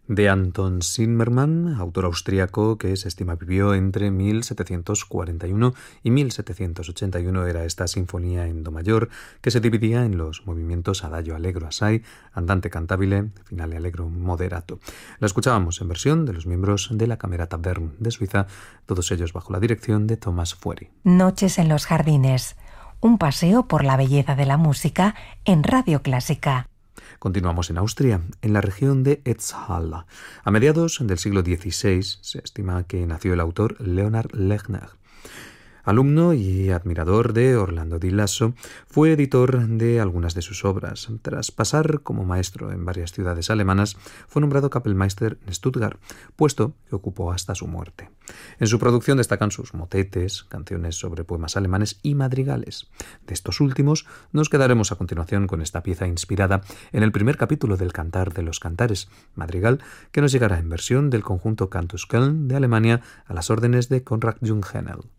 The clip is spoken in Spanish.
de Anton Zimmermann, autor austriaco que se estima vivió entre 1741 y 1781, era esta sinfonía en do mayor que se dividía en los movimientos adagio allegro assai, andante cantabile, finale allegro moderato. La escuchábamos en versión de los miembros de la Camerata Bern de Suiza, todos ellos bajo la dirección de Thomas Fury. Noches en los jardines, un paseo por la belleza de la música en Radio Clásica. Continuamos en Austria, en la región de Etzhalla. A mediados del siglo XVI se estima que nació el autor Leonhard Lechner. Alumno y admirador de Orlando Di Lasso, fue editor de algunas de sus obras. Tras pasar como maestro en varias ciudades alemanas, fue nombrado Kapellmeister en Stuttgart, puesto que ocupó hasta su muerte. En su producción destacan sus motetes, canciones sobre poemas alemanes y madrigales. De estos últimos nos quedaremos a continuación con esta pieza inspirada en el primer capítulo del Cantar de los Cantares, madrigal, que nos llegará en versión del conjunto Cantus Köln de Alemania a las órdenes de Konrad Jungheinel.